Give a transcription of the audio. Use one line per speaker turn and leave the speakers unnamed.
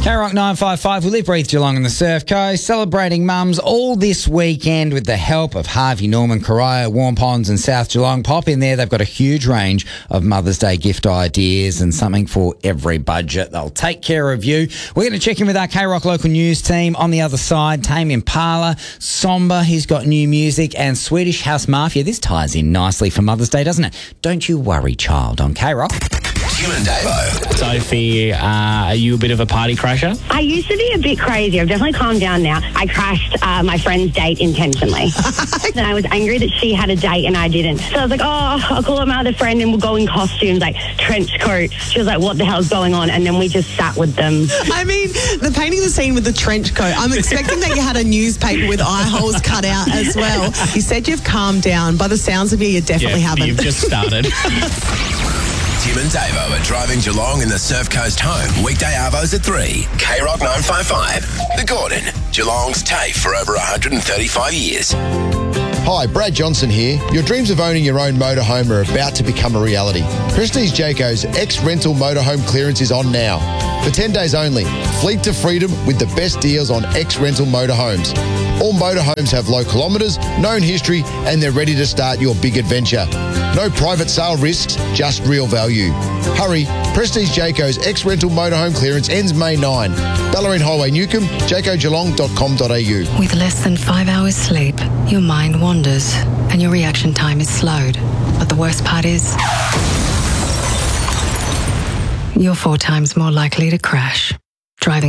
K-Rock 955, we live, breathe Geelong on the Surf Coast, celebrating mums all this weekend with the help of Harvey Norman, Corio, Warm Ponds and South Geelong. Pop in there, they've got a huge range of Mother's Day gift ideas and something for every budget. They'll take care of you. We're going to check in with our K-Rock local news team. On the other side, Tame Impala, Somber, he's got new music, and Swedish House Mafia. This ties in nicely for Mother's Day, doesn't it? Don't you worry, child, on K-Rock.
Tim and Davo.
Sophie, are you a bit of a party crasher?
I used to be a bit crazy. I've definitely calmed down now. I crashed my friend's date intentionally. And I was angry that she had a date and I didn't. So I was like, I'll call up my other friend and we'll go in costumes, like trench coat. She was like, what the hell's going on? And then we just sat with them.
I mean, the painting the scene with the trench coat, I'm expecting that you had a newspaper with eye holes cut out as well. You said you've calmed down. By the sounds of you definitely haven't.
You've just started.
Tim and Davo are driving Geelong in the Surf Coast home. Weekday arvos at 3. K-Rock 955. The Gordon. Geelong's TAFE for over 135 years.
Hi, Brad Johnson here. Your dreams of owning your own motorhome are about to become a reality. Prestige Jayco's ex-rental motorhome clearance is on now. For 10 days only, fleet to freedom with the best deals on ex-rental motorhomes. All motorhomes have low kilometres, known history, and they're ready to start your big adventure. No private sale risks, just real value. Hurry, Prestige Jayco's ex-rental motorhome clearance ends May 9. Ballerine Highway, Newcomb, jaycogeelong.com.au.
With less than 5 hours sleep, your mind wanders and your reaction time is slowed. But the worst part is, you're 4 times more likely to crash. Driving